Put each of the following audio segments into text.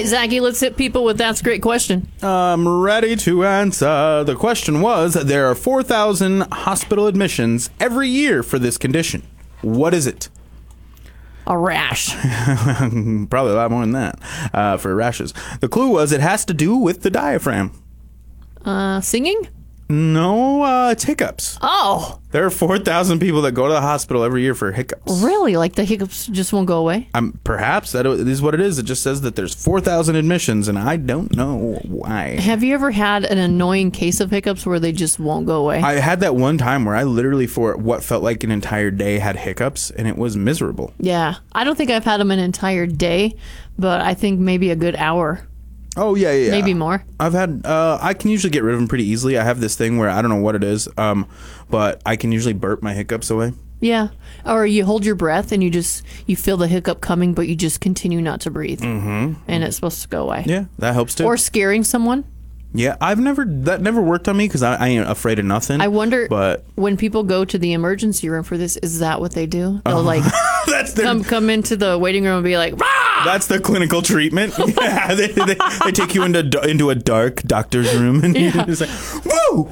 right, Zachy, let's hit people with That's a Great Question. I'm ready to answer. The question was, there are 4,000 hospital admissions every year for this condition. What is it? A rash. Probably a lot more than that for rashes. The clue was it has to do with the diaphragm. Singing? No, it's hiccups. Oh. There are 4,000 people that go to the hospital every year for hiccups. Really? Like the hiccups just won't go away? Perhaps that is what it is. It just says that there's 4,000 admissions, and I don't know why. Have you ever had an annoying case of hiccups where they just won't go away? I had that one time where I literally, for what felt like an entire day, had hiccups, and it was miserable. Yeah. I don't think I've had them an entire day, but I think maybe a good hour. Oh, yeah. Maybe more. I've had, I can usually get rid of them pretty easily. I have this thing where I don't know what it is, but I can usually burp my hiccups away. Yeah. Or you hold your breath and you feel the hiccup coming, but you just continue not to breathe. Mm-hmm. And it's supposed to go away. Yeah, that helps too. Or scaring someone. Yeah, that never worked on me because I ain't afraid of nothing. I wonder, when people go to the emergency room for this, is that what they do? They'll that's come into the waiting room and be like, rah! That's the clinical treatment. Yeah, they take you into a dark doctor's room and you're just like, woo!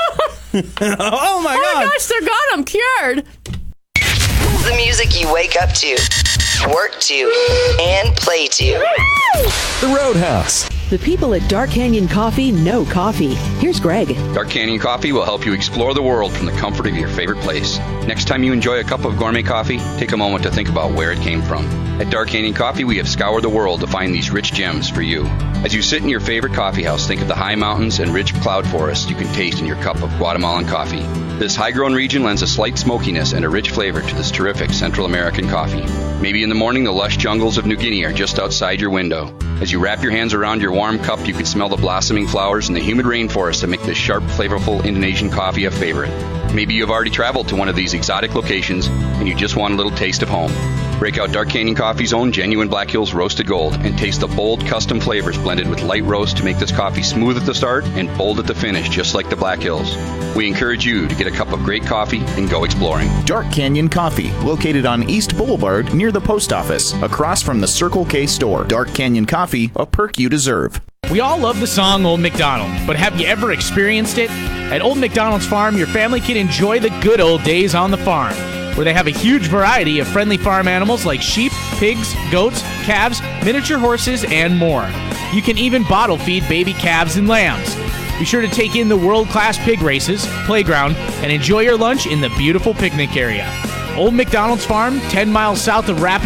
Oh my God! Gosh, they're gone. I'm cured. The music you wake up to, work to, and play to. The Roadhouse. The people at Dark Canyon Coffee know coffee. Here's Greg. Dark Canyon Coffee will help you explore the world from the comfort of your favorite place. Next time you enjoy a cup of gourmet coffee, take a moment to think about where it came from. At Dark Canyon Coffee, we have scoured the world to find these rich gems for you. As you sit in your favorite coffee house, think of the high mountains and rich cloud forests you can taste in your cup of Guatemalan coffee. This high-grown region lends a slight smokiness and a rich flavor to this terrific Central American coffee. Maybe in the morning, the lush jungles of New Guinea are just outside your window. As you wrap your hands around your warm cup, you can smell the blossoming flowers and the humid rainforest that make this sharp, flavorful Indonesian coffee a favorite. Maybe you've already traveled to one of these exotic locations and you just want a little taste of home. Break out Dark Canyon Coffee's own genuine Black Hills Roasted Gold and taste the bold custom flavors blended with light roast to make this coffee smooth at the start and bold at the finish, just like the Black Hills. We encourage you to get a cup of great coffee and go exploring. Dark Canyon Coffee, located on East Boulevard near the post office, across from the Circle K store. Dark Canyon Coffee, a perk you deserve. We all love the song Old MacDonald, but have you ever experienced it? At Old MacDonald's Farm, your family can enjoy the good old days on the farm, where they have a huge variety of friendly farm animals like sheep, pigs, goats, calves, miniature horses, and more. You can even bottle feed baby calves and lambs. Be sure to take in the world-class pig races, playground, and enjoy your lunch in the beautiful picnic area. Old MacDonald's Farm, 10 miles south of Rapid